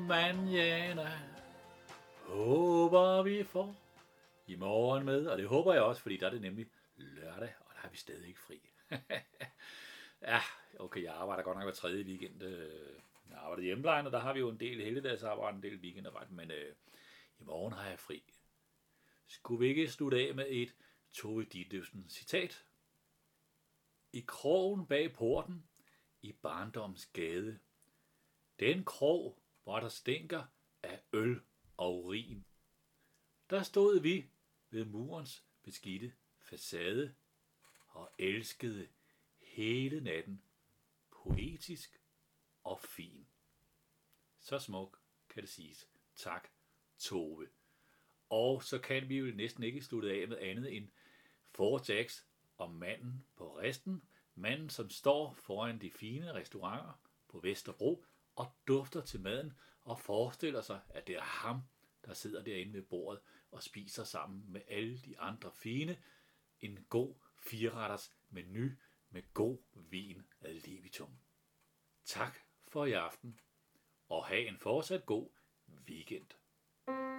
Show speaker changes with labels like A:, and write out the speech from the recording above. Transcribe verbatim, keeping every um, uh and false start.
A: manjana håber vi får i morgen med, og det håber jeg også, fordi der er det nemlig lørdag, og der har vi stadig ikke fri. Ja, okay, jeg arbejder godt nok hver tredje weekend. Jeg arbejder hjemmeplejen, og der har vi jo en del helligdagsarbejde, en del weekendarbejde, men øh, i morgen har jeg fri. Skulle vi ikke slutte af med et Tove Ditlevsen citat? I krogen bag porten, i barndoms gade, den krog, hvor der stinker af øl og urin, der stod vi ved murens beskidte facade og elskede hele natten, poetisk og fin. Så smuk kan det siges. Tak, Tove. Og så kan vi jo næsten ikke slutte af med andet end Four Jacks og manden på resten. Manden, som står foran de fine restauranter på Vesterbro og dufter til maden og forestiller sig, at det er ham, der sidder derinde ved bordet og spiser sammen med alle de andre fine en god fireretters menu med god vin ad libitum. Tak for i aften, og have en fortsat god weekend.